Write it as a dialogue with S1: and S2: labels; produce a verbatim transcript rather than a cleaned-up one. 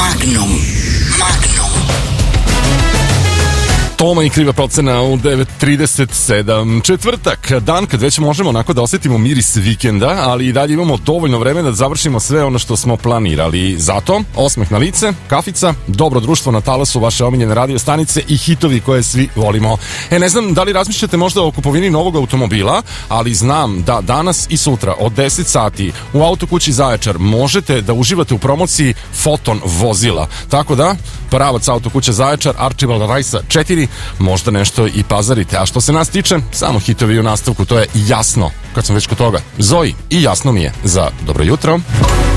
S1: Magnum. Magnum.
S2: Toma i kriva procena u devet trideset sedam. Četvrtak, dan kad već možemo onako da osjetimo miris vikenda, ali i dalje imamo dovoljno vremena da završimo sve ono što smo planirali. Zato, osmeh na lice, kafica, dobro društvo na talasu vaše omiljene radio stanice i hitovi koje svi volimo. E, ne znam da li razmišljate možda o kupovini novog automobila, ali znam da danas i sutra od deset sati u Autokući Zaječar možete da uživate u promociji Foton vozila. Tako da, pravac Autokuća Zaječar, Archibald Rajsa četiri, možda nešto i pazarite. A što se nas tiče, samo hitovi u nastavku, to je jasno. Kad sam već kod toga, Zoji i jasno mi je za dobro jutro.